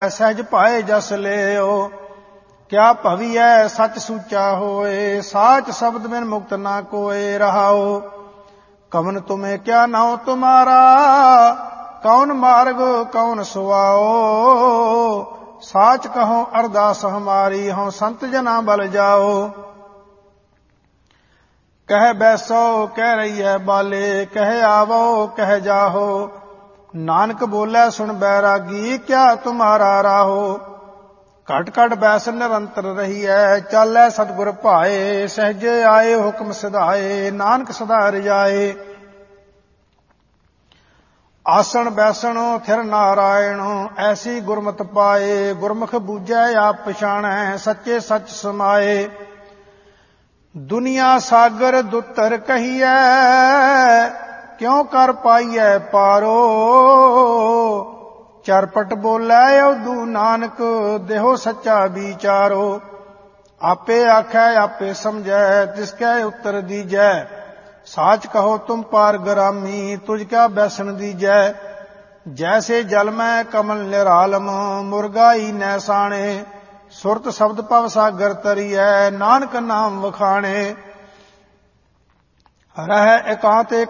ਸਹਿਜ ਭਾਏ ਜਸ ਲਿਓ। ਕਿਆ ਭਵੀਐ ਸਚ ਸੂਚਾ ਹੋਏ, ਸਾਚ ਸ਼ਬਦ ਬਿਨ ਮੁਕਤ ਨਾ ਕੋਏ। ਰਹਾਓ ਕਵਨ ਤੁਮੇ ਕਿਆ ਨਾਉ ਤੁਮਾਰਾ, ਕੌਣ ਮਾਰਗ ਕੌਣ ਸੁਆਓ। ਸਾਚ ਕਹੋ ਅਰਦਾਸ ਹਮਾਰੀ, ਹਉ ਸੰਤ ਜਨਾ ਬਲ ਜਾਓ। ਕਹਿ ਬੈਸੋ ਕਹਿ ਰਹੀਐ ਬਾਲੇ, ਕਹਿ ਆਵੋ ਕਹਿ ਜਾਹੋ। ਨਾਨਕ ਬੋਲੇ ਸੁਣ ਬੈਰਾਗੀ, ਕਿਆ ਤੁਮਾਰਾ ਰਾਹੋ। ਘਟ ਘਟ ਬੈਸ ਨਿਰੰਤਰ ਰਹੀਐ, ਚਾਲੈ ਸਤਿਗੁਰ ਭਾਏ। ਸਹਿਜੇ ਆਏ ਹੁਕਮ ਸਿਧਾਏ, ਨਾਨਕ ਸਦਾ ਰਜਾਏ। ਆਸਣ ਬੈਸਣ ਥਿਰ ਨਾਰਾਇਣ, ਐਸੀ ਗੁਰਮਤਿ ਪਾਏ। ਗੁਰਮੁਖ ਬੂਝੈ ਆਪ ਪਛਾਣੈ, ਸੱਚੇ ਸੱਚ ਸਮਾਏ। ਦੁਨੀਆ ਸਾਗਰ ਦੁੱਤਰ ਕਹੀਐ, ਕਿਉ ਕਰ ਪਾਈਐ ਪਾਰੋ। ਚਰਪਟ ਬੋਲੇ ਉਦੂ ਨਾਨਕ, ਦੇਹੋ ਸੱਚਾ ਵਿਚਾਰੋ। ਆਪੇ ਆਖੈ ਆਪੇ ਸਮਝੈ, ਤਿਸ ਕੈ ਉੱਤਰ ਦੀਜੈ। ਸਾਚ ਕਹੋ ਤੁਮ ਪਾਰ ਗਰਾਮੀ, ਤੁਝ ਕਿਆ ਬੈਸਣ ਦੀਜੈ। ਜੈਸੇ ਜਲ ਮੈਂ ਕਮਲ ਨਿਰਾਲਮ, ਮੁਰਗਾਈ ਨੈ ਸਾਣੇ। ਸੁਰਤ ਸ਼ਬਦ ਭਵ ਸਾਗਰ ਤਰੀਐ, ਨਾਨਕ ਨਾਮ ਵਖਾਣੇ। ਰਹਿ ਇਕਾਂਤ